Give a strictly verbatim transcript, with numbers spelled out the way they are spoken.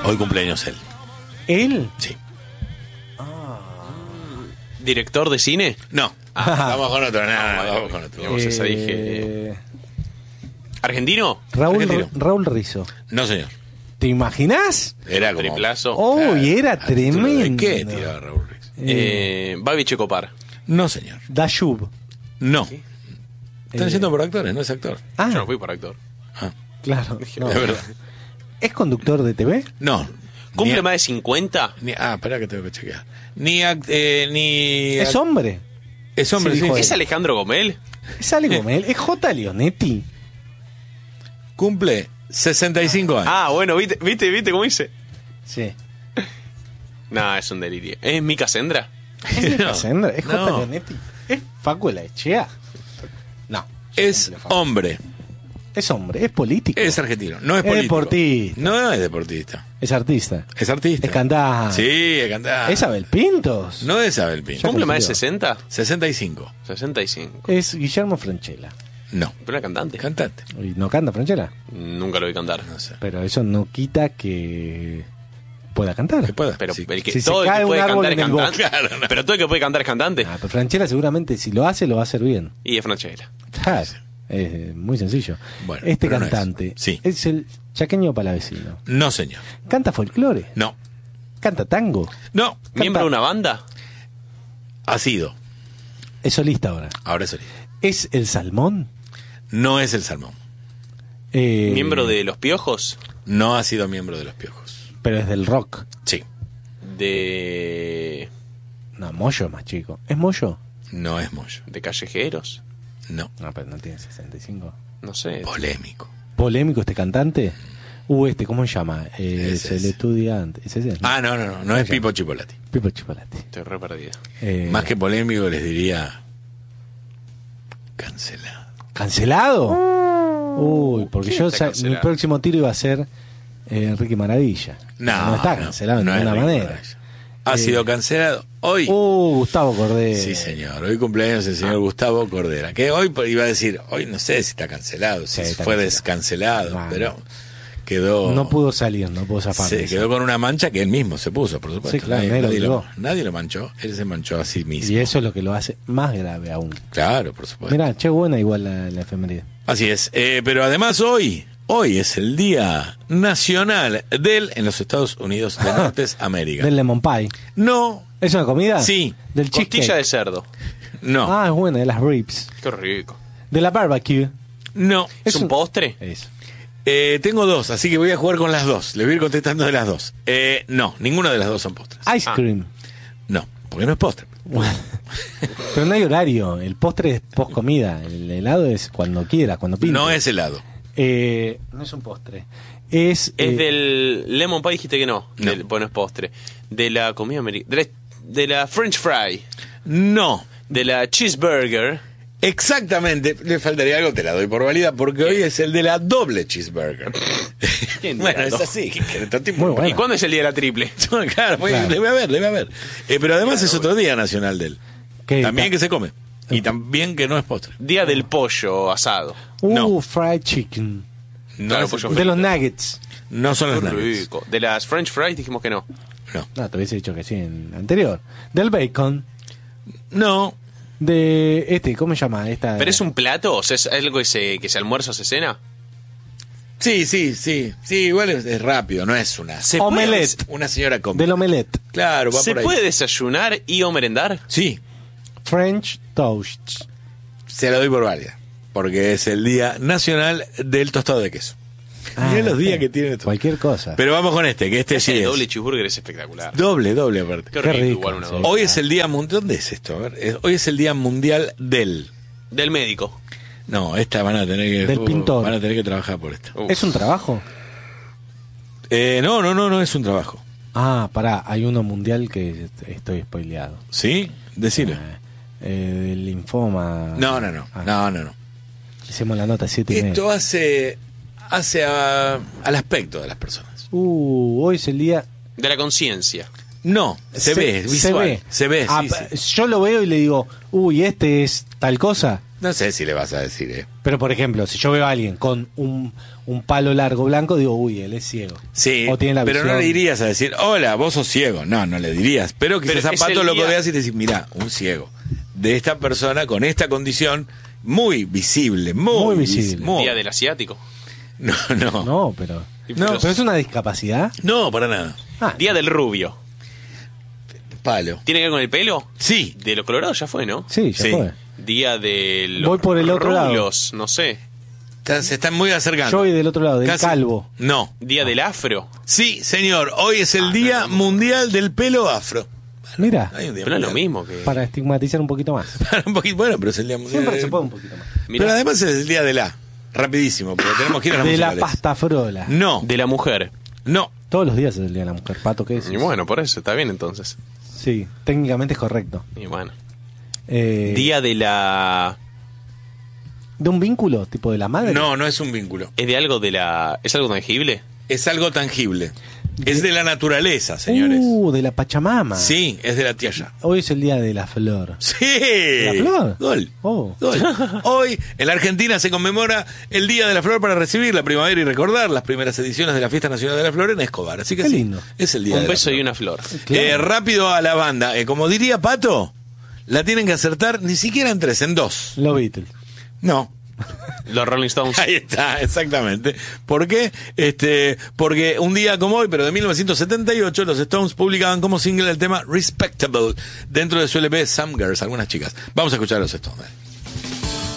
Hoy cumpleaños él. ¿Él? Sí. ¿Director de cine? No. Ah, vamos con otro. No, no, no, vamos con otro. Digamos, esa dije. Eh, ¿Argentino? Raúl, Argentino. Raúl Rizzo. No, señor. ¿Te imaginás? Era como... Triplazo. Oh, Claro. y era ¿A título de tremendo. qué tiraba Raúl Rizzo? Eh, Babi Checopar. No, señor. Dayub. No. ¿Qué? Están Eh, diciendo por actores, no es actor. Ah, Yo no fui por actor. Ah, claro. no. de verdad. ¿Es conductor de T V? No. ¿Cumple Ni a- más de cincuenta? ni- ah, espera que tengo que chequear. Ni... act- eh, ni Es hombre. Es hombre, Sí, sí. dijo sí. ¿Es Alejandro Gomel? Es Ale Gomel. Es J. Leonetti. Cumple sesenta y cinco años. Ah, bueno, ¿viste, viste, viste cómo dice? Sí. No, es un delirio. ¿Es Mika Sendra? Es Mica No. Sendra, es J. No. Leonetti. Es Facu Echea. No. Es hombre. Es hombre, es político. Es argentino. No es Es político. deportista. No es deportista. Es artista. Es artista. Es cantante. Sí, es cantante. Es Abel Pintos. No es Abel Pinto. Ya ¿Cumple más de confundido. sesenta? sesenta y cinco. sesenta y cinco. Es Guillermo Franchella. No. ¿Pero era cantante? Cantante. Y no canta Franchella. Nunca lo vi cantar. No sé. Pero eso no quita que pueda cantar. Que pueda. Pero sí. el que, Si se todo el cae que un puede árbol cantar es en el cantante. bosque. Claro, no. Pero todo el que puede cantar es cantante. Ah, pero Franchella seguramente si lo hace, lo va a hacer bien. Y es Franchella. Claro. Es eh, muy sencillo. Bueno, este pero no es. cantante Sí. es el chaqueño palavecino. No, señor. Canta folclore. No. Canta tango. No. ¿Miembro de una banda? Ha sido. Es solista ahora. Ahora es solista. Es el salmón. No es el Salmón. Eh, ¿Miembro de Los Piojos? No ha sido miembro de los Piojos. Pero es del rock. Sí. ¿De. No, Moyo es más chico. ¿Es Moyo? No es Moyo. de Callejeros? No. No, pero no tiene sesenta y cinco. No sé. Polémico. ¿Polémico este cantante? Uh, este, ¿cómo se llama? Eh, es Ese el es. estudiante. ¿Es ese? Ah, no, no, no. No es Ok. Pipo Chipolati. Pipo Chipolati. Estoy re perdido. Eh, Más que polémico les diría... Cancelado. ¿Cancelado? Uy, porque ¿quién yo está sa- mi cancelado? próximo tiro iba a ser eh, Enrique Maravilla. No, no está cancelado no de es ninguna Ricky manera. Maravilla. Ha Eh, sido cancelado hoy. Uh, Gustavo Cordero. Sí, señor. Hoy cumpleaños el señor Gustavo Cordera. Que hoy iba a decir, hoy no sé si está cancelado, si Sí, está fue cancelado. descancelado, Bueno. pero quedó... No pudo salir, no pudo zafar. Se quedó con una mancha que él mismo se puso, por supuesto. Sí, claro, nadie, nadie lo nadie lo, obligó. nadie lo manchó, él se manchó a sí mismo. Y eso es lo que lo hace más grave aún. Claro, por supuesto. Mirá, che, buena igual la, la efeméride. Así es. Eh, pero además hoy, hoy es el Día Nacional del en los Estados Unidos de Norteamérica. Del lemon pie. No, ¿Es una comida? Sí. Del Costilla cheesecake. de cerdo. no, Ah, es buena, de las ribs. Qué rico. De la barbecue. no. ¿Es, un postre? Eso. Eh, tengo dos, así que voy a jugar con las dos. Le voy a ir contestando de las dos. Eh, no, ninguna de las dos son postres. Ice Ah. cream. No, porque no es postre. Pero no hay horario. El postre es post comida. El helado es cuando quiera, cuando pinte. No es helado. Eh, no es un postre. Es. Es eh, del lemon pie, dijiste que no. No. Del- bueno, es postre. De la comida americana. De la, de la French fry. No. De la cheeseburger. Exactamente, le faltaría algo, te la doy por válida, porque hoy es el de la doble cheeseburger. ¿Quién Bueno, dirá, es no? así. ¿qué querés? Todo tipo- Muy bueno. ¿Y cuándo es el día de la triple? Claro, pues, Claro. debe haber, debe haber. Eh, pero además es otro día nacional de él. ¿qué? También que se come. Y también que no es postre. Día del pollo asado. Uh, no. fried chicken. No, Claro, es- pollo De los nuggets. no son los Qué nuggets. rico. De las French fries dijimos que no. No. No, te hubiese dicho que sí en el anterior. Del bacon. No. De este, ¿cómo se llama? Esta, ¿Pero es un plato? O sea, ¿es algo que se, que se almuerza o se cena? Sí, sí, sí. Sí, igual es, es rápido, no es una. ¿Se Omelette. Una señora come. Del omelette. Claro, va ¿Se por ahí. puede desayunar y o merendar? Sí, French toast. se la doy por válida. Porque es el Día Nacional del Tostado de Queso. Mirá los días sí. que tiene esto. Cualquier cosa. Pero vamos con este, que este sí El es. doble cheeseburger es espectacular. Doble, doble aparte. Qué Qué rico, rico, igual una sí. doble. Hoy es el día mundial. ¿Dónde es esto? A ver, es- hoy es el día mundial del. Del médico. No, esta van a tener que. Del uh, pintor. Van a tener que trabajar por esto. Uf. ¿Es un trabajo? Eh, no, no, no, no es un trabajo. Ah, pará, hay uno mundial que estoy spoileado. ¿Sí? Decilo. Eh, eh, del linfoma. No, no, no. Ah, No, no, no. Hicimos la nota siete y media. Esto hace. Hace a- al aspecto de las personas. Uh, hoy es el día. De la conciencia. No, se, ve, es visual. Se ve, Ah, sí, pa- sí. Yo lo veo y le digo, uy, este es tal cosa. No sé si le vas a decir, ¿eh? Pero, por ejemplo, si yo veo a alguien con un, un palo largo blanco, digo, uy, él es ciego. Sí, O tiene la pero visión- no le dirías a decir, hola, vos sos ciego. No, no le dirías. Pero quizás Pero a es Pato el lo día- veas y te decís, mirá, un ciego de esta persona con esta condición muy visible, muy, Muy vis- visible. muy- Día del asiático. No, no, no, No, pero... No. ¿Pero es una discapacidad? para nada. Ah, Día del rubio. Palo. ¿Tiene que ver con el pelo? Sí, De los colorados ya fue, ¿no? sí, ya Sí. fue. Día de los Voy por el otro lado. rulos, no sé. está- se están muy acercando. Yo voy del otro lado, del Casi- calvo. No. Día del afro. Sí, señor, hoy es el Día Mundial del Pelo Afro. Mira, Hay un día Pero no es lo mundial. mismo que... para estigmatizar un poquito más. Un poquito, bueno, pero es el Día Mundial. Siempre del- se puede un poquito más. Mirá, Pero además es el Día de la. Rapidísimo, porque tenemos que ir a las De la musicales. pasta frola. No, de la mujer. no. Todos los días es el día de la mujer. Pato, ¿qué es? Y bueno, por eso, está bien entonces. Sí, técnicamente es correcto. Y bueno. Eh, Día de la... ¿De un vínculo? ¿Tipo de la madre? No, no es un vínculo. ¿Es de algo de la... ¿Es algo tangible? Es algo tangible. Es de la naturaleza, señores. Uh, de la Pachamama. Sí, es de la tierra. Hoy es el día de la flor. Sí. ¿La flor? Gol. Oh. Gol. Hoy en la Argentina se conmemora el Día de la Flor para recibir la primavera y recordar las primeras ediciones de la Fiesta Nacional de la Flor en Escobar. Así que Qué sí, lindo. es el Día Un de la beso Flor. y una flor. Claro. Eh, rápido a la banda. Eh, como diría Pato, la tienen que acertar ni siquiera en tres, en dos. Los Beatles. No. Los Rolling Stones. Ahí está, exactamente. ¿Por qué? Este, porque un día como hoy, pero de mil novecientos setenta y ocho, los Stones publicaban como single el tema Respectable dentro de su L P Some Girls, algunas chicas. Vamos a escuchar a los Stones.